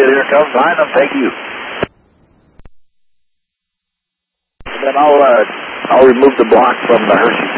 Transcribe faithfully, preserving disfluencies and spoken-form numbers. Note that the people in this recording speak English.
did. Here it comes behind them. Thank you. Then I'll, uh, I'll remove the block from the Hershey